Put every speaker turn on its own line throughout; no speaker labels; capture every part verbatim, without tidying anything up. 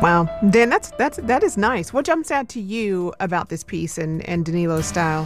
Wow, Dan, that's that's that is nice. What jumps out to you about this piece and and Danilo's style?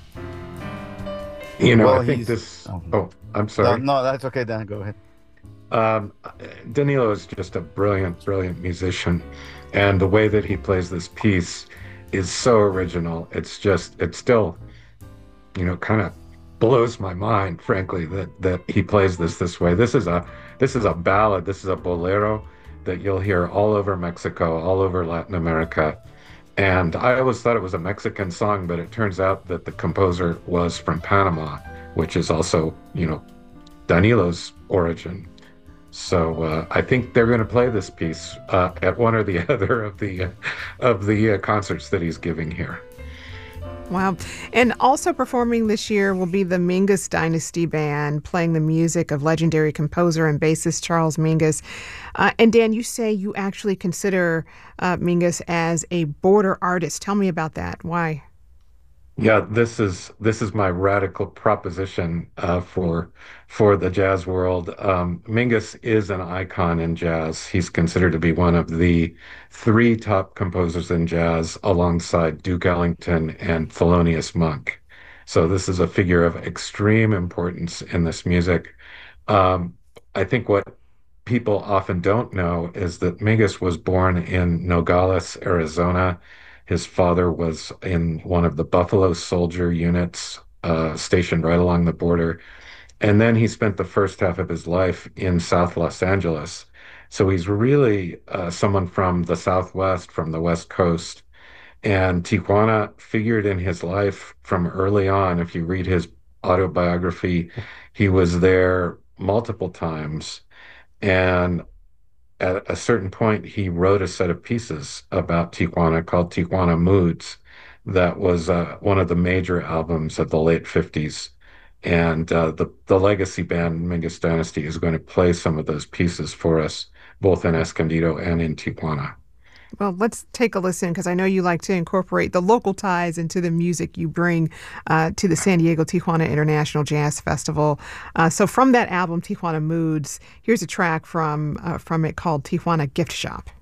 You know, I
Well,
think
he's
this.
oh,
Oh, I'm
no,
sorry.
no, that's okay, Dan. Go ahead.
Um, Danilo is just a brilliant, brilliant musician, and the way that he plays this piece is so original. It's just, it still, you know, kind of blows my mind, frankly, that that he plays this this way. This is a this is a ballad. This is a bolero that you'll hear all over Mexico, all over Latin America. And I always thought it was a Mexican song, but it turns out that the composer was from Panama, which is also, you know, Danilo's origin. So uh, I think they're going to play this piece uh, at one or the other of the uh, of the uh, concerts that he's giving here.
Wow. And also performing this year will be the Mingus Dynasty Band playing the music of legendary composer and bassist Charles Mingus. Uh, and Dan, you say you actually consider uh, Mingus as a border artist. Tell me about that. Why?
Yeah, this is this is my radical proposition uh, for for the jazz world. Um, Mingus is an icon in jazz. He's considered to be one of the three top composers in jazz, alongside Duke Ellington and Thelonious Monk. So this is a figure of extreme importance in this music. Um, I think what people often don't know is that Mingus was born in Nogales, Arizona. His father was in one of the Buffalo Soldier units uh, stationed right along the border. And then he spent the first half of his life in South Los Angeles. So he's really uh, someone from the Southwest, from the West Coast. And Tijuana figured in his life from early on. If you read his autobiography, he was there multiple times. And at a certain point, he wrote a set of pieces about Tijuana called Tijuana Moods. That was uh, one of the major albums of the late fifties. And uh, the, the legacy band, Mingus Dynasty, is going to play some of those pieces for us, both in Escondido and in Tijuana.
Well, let's take a listen because I know you like to incorporate the local ties into the music you bring uh, to the San Diego Tijuana International Jazz Festival. Uh, so from that album, Tijuana Moods, here's a track from uh, from it called Tijuana Gift Shop.